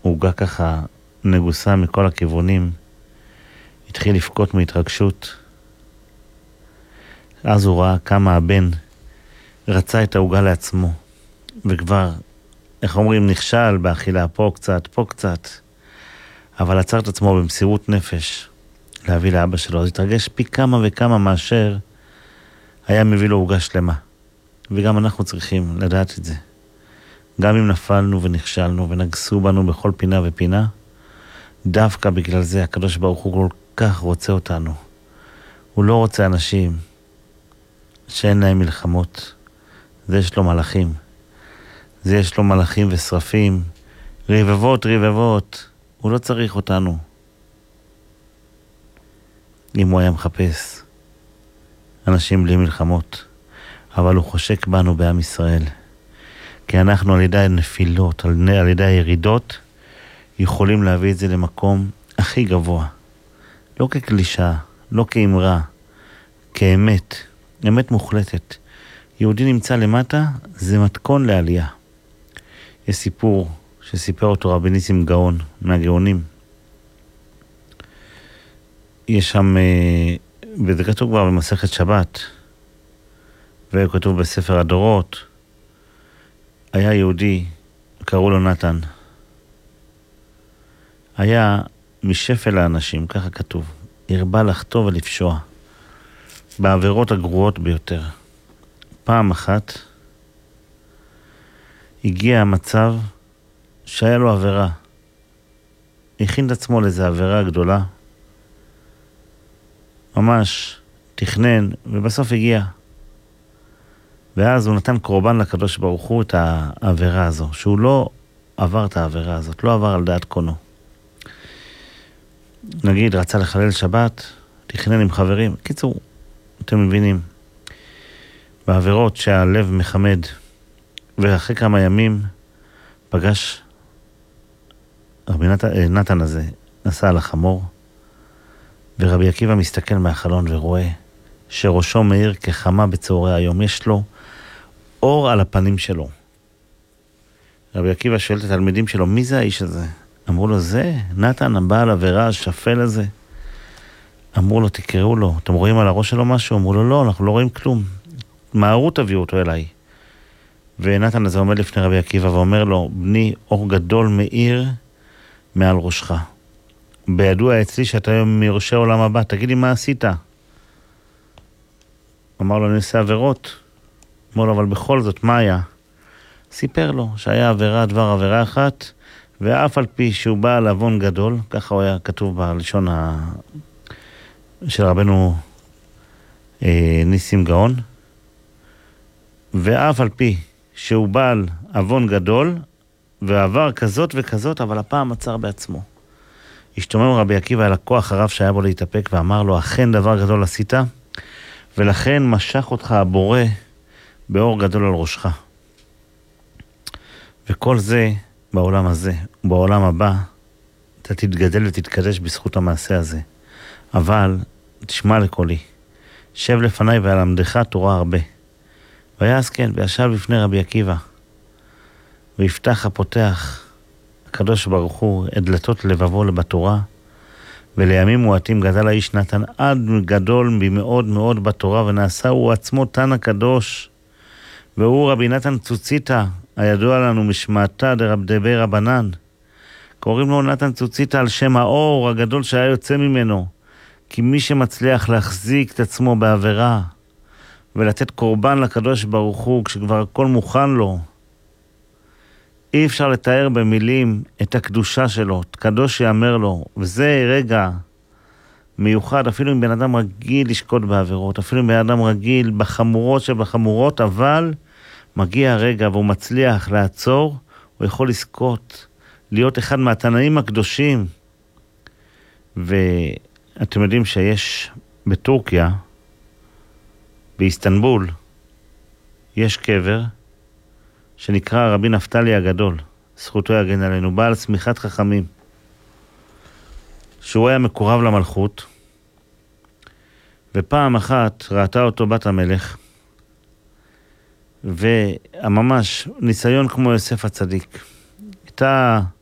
עוגה ככה נגוסה מכל הכיוונים, התחיל לפקוט מהתרגשות. אז הוא ראה כמה הבן רצה את העוגה לעצמו, וכבר, איך אומרים, נכשל באכילה, פה קצת, אבל עצר את עצמו במסירות נפש להביא לאבא שלו. אז התרגש פי כמה וכמה מאשר היה מביא לו עוגה שלמה. וגם אנחנו צריכים לדעת את זה. גם אם נפלנו ונכשלנו ונגסו בנו בכל פינה ופינה, דווקא בגלל זה הקדוש ברוך הוא כל כך רוצה אותנו. הוא לא רוצה אנשים שאין להם מלחמות. זה יש לו מלאכים. זה יש לו מלאכים ושרפים, רבבות. הוא לא צריך אותנו. אם הוא היה מחפש אנשים בלי מלחמות, אבל הוא חושק בנו בעם ישראל. כי אנחנו על ידי הנפילות, על ידי הירידות, יכולים להביא את זה למקום הכי גבוה. לא כקלישה, לא כאמרה, כאמת, אמת מוחלטת. יהודי נמצא למטה, זה מתכון לעלייה. יש סיפור שסיפר אותו רבי ניסים גאון, מהגאונים. יש שם, וזה כתוב כבר במסכת שבת, וכתוב בספר הדורות, היה יהודי, קראו לו נתן. היה משפל האנשים, ככה כתוב, הרבה לחטוא ולפשוע, בעבירות הגרועות ביותר. פעם אחת הגיע המצב שהיה לו עבירה. הכין את עצמו לאיזו עבירה גדולה. ממש תכנן, ובסוף הגיע. ואז הוא נתן קורבן לקדוש ברוך הוא את העבירה הזו, שהוא לא עבר את העבירה הזאת, לא עבר על דעת קונו. נגיד, רצה לחלל שבת, תכנן עם חברים. קיצור, אתם מבינים, בעבירות שהלב מחמד, ואחרי כמה ימים פגש רבי נתן הזה, נסע על החמור, ורבי עקיבא מסתכל מהחלון ורואה שראשו מאיר כחמה בצהרי היום. יש לו אור על הפנים שלו. רבי עקיבא שואל את התלמידים שלו, מי זה האיש הזה? אמרו לו, זה נתן, הבעל עבירה, השפל הזה. אמרו לו, תקראו לו, אתם רואים על הראש שלו משהו? אמרו לו, לא, אנחנו לא רואים כלום. מהרו תביאו אותו אליי. ונתן הזה עומד לפני רבי עקיבא ואומר לו, בני, אור גדול מאיר מעל ראשך. בידוע אצלי שאתה היום מראשי העולם הבא, תגיד לי מה עשית? אמר לו, אני עושה עבירות. אמר לו, אבל בכל זאת, מה היה? סיפר לו שהיה עבירה, דבר עבירה אחת, ואף על פי שהוא בא על עוון גדול, ככה הוא היה כתוב בלשון של רבנו ניסים גאון, ואף על פי שהוא בא על עוון גדול, ועבר כזאת וכזאת, אבל הפעם עצר בעצמו. השתומם רבי עקיבא על הכוח הרב שהיה בו להתאפק, ואמר לו, אכן דבר גדול עשית, ולכן משך אותך הבורא באור גדול על ראשך. וכל זה בעולם הזה, ובעולם הבא, אתה תתגדל ותתקדש בזכות המעשה הזה. אבל, תשמע לקולי, שב לפניי ואלמדך תורה הרבה. ויעש כן, וישב לפני רבי עקיבא, ויפתח הפותח, הקדוש ברוך הוא, את דלתות לבבו בתורה, ולימים מועטים גדל האיש נתן עד גדול במאוד מאוד בתורה, ונעשה הוא עצמו תן הקדוש, והוא רבי נתן צוציתא, הידוע לנו משמעתא דרבי רבנן. קוראים לו נתן צוציתא על שם האור הגדול שהיה יוצא ממנו, כי מי שמצליח להחזיק את עצמו בעבירה, ולתת קורבן לקדוש ברוך הוא, כשכבר הכל מוכן לו, אי אפשר לתאר במילים את הקדושה שלו, קדוש יאמר לו, וזה רגע מיוחד, אפילו אם בן אדם רגיל לשקוט בעבירות, אפילו אם בן אדם רגיל בחמורות שבחמורות, אבל מגיע הרגע והוא מצליח לעצור, הוא יכול לזכות, להיות אחד מהתנאים הקדושים. ואתם יודעים שיש בטורקיה, באיסטנבול, יש קבר שנקרא רבי נפתלי הגדול, זכותו יגן עלינו, בעל צמיחת חכמים, שהוא היה מקורב למלכות, ופעם אחת ראתה אותו בת המלך, וממש ניסיון כמו יוסף הצדיק. הייתה